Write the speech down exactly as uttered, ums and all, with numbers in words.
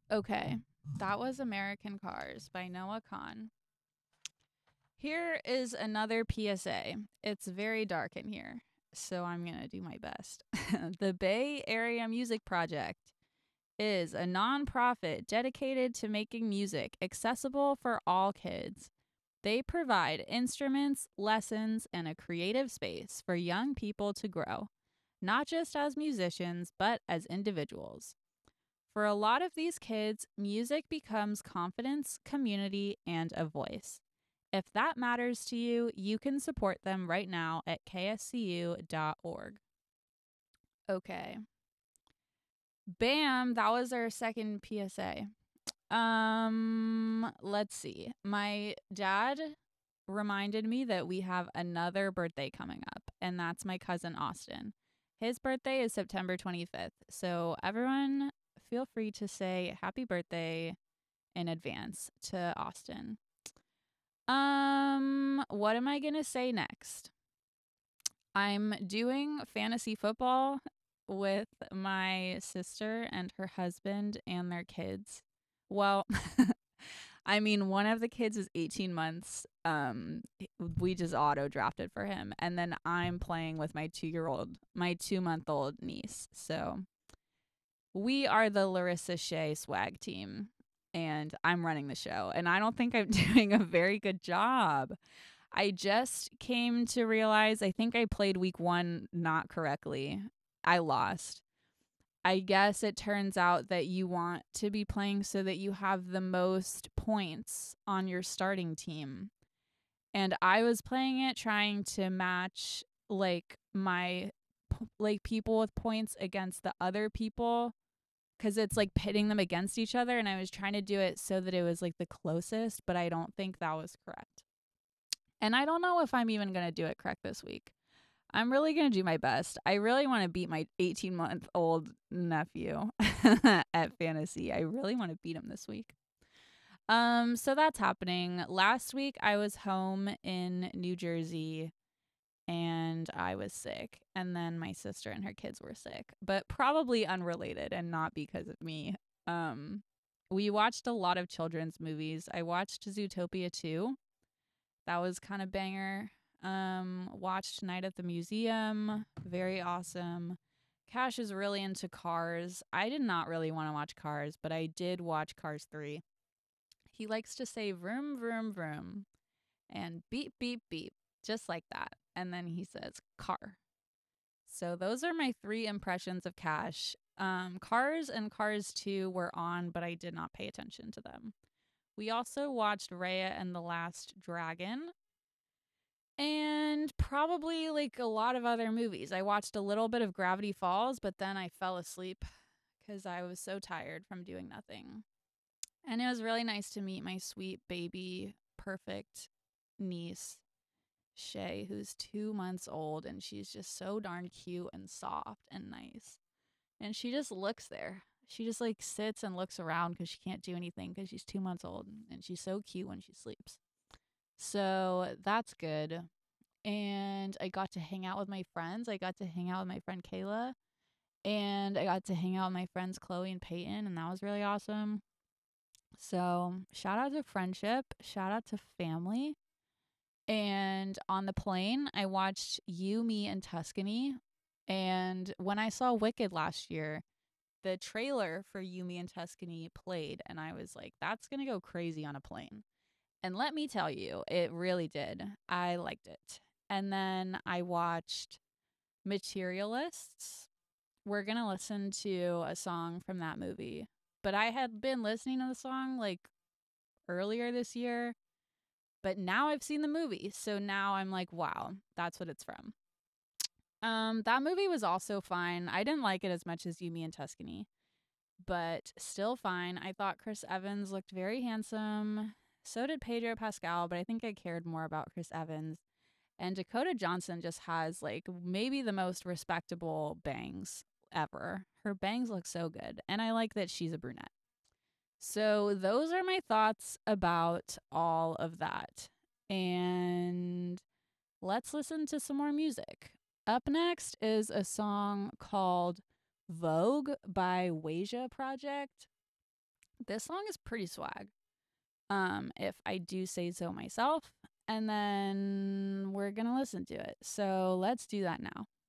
Okay, that was American Cars by Noah Kahn. Here is another P S A. It's very dark in here, so I'm going to do my best. The Bay Area Music Project is a nonprofit dedicated to making music accessible for all kids. They provide instruments, lessons, and a creative space for young people to grow, not just as musicians, but as individuals. For a lot of these kids, music becomes confidence, community, and a voice. If that matters to you, you can support them right now at k s c u dot org. Okay. Bam, that was our second P S A. Um, let's see. My dad reminded me that we have another birthday coming up, and that's my cousin Austin. His birthday is September twenty-fifth. So everyone feel free to say happy birthday in advance to Austin. Um, what am I going to say next? I'm doing fantasy football with my sister and her husband and their kids. Well, I mean, one of the kids is eighteen months. Um, we just auto drafted for him, and then I'm playing with my two year old, my two month old niece. So we are the Larissa Shea swag team, and I'm running the show. And I don't think I'm doing a very good job. I just came to realize I think I played week one not correctly. I lost. I guess it turns out that you want to be playing so that you have the most points on your starting team. And I was playing it trying to match like my like people with points against the other people cuz it's like pitting them against each other, and I was trying to do it so that it was like the closest, but I don't think that was correct. And I don't know if I'm even going to do it correct this week. I'm really going to do my best. I really want to beat my eighteen month old nephew at fantasy. I really want to beat him this week. Um, so that's happening. Last week I was home in New Jersey and I was sick. And then my sister and her kids were sick, but probably unrelated and not because of me. Um, we watched a lot of children's movies. I watched Zootopia two. That was kind of banger. Um, watched Night at the Museum. Very awesome. Cash is really into Cars. I did not really want to watch Cars, but I did watch Cars three. He likes to say vroom, vroom, vroom and beep, beep, beep, just like that. And then he says car. So those are my three impressions of Cash. Um, Cars and Cars two were on, but I did not pay attention to them. We also watched Raya and the Last Dragon, and probably like a lot of other movies. I watched a little bit of Gravity Falls, but then I fell asleep because I was so tired from doing nothing. And it was really nice to meet my sweet baby, perfect niece, Shay, who's two months old, and she's just so darn cute and soft and nice. And she just looks there. She just like sits and looks around because she can't do anything because she's two months old, and she's so cute when she sleeps. So that's good. And I got to hang out with my friends. I got to hang out with my friend Kayla, and I got to hang out with my friends Chloe and Peyton, and that was really awesome. So shout out to friendship, shout out to family. And on the plane, I watched You, Me, and Tuscany. And when I saw Wicked last year, the trailer for You, Me, and Tuscany played, and I was like, that's going to go crazy on a plane. And let me tell you, it really did. I liked it. And then I watched Materialists. We're going to listen to a song from that movie. But I had been listening to the song like earlier this year, but now I've seen the movie. So now I'm like, wow, that's what it's from. Um, that movie was also fine. I didn't like it as much as You, Me, and Tuscany, but still fine. I thought Chris Evans looked very handsome. So did Pedro Pascal, but I think I cared more about Chris Evans. And Dakota Johnson just has like maybe the most respectable bangs ever. Her bangs look so good. And I like that she's a brunette. So those are my thoughts about all of that. And let's listen to some more music. Up next is a song called Vogue by Wasia Project. This song is pretty swag. Um, if I do say so myself. And then we're going to listen to it. So let's do that now.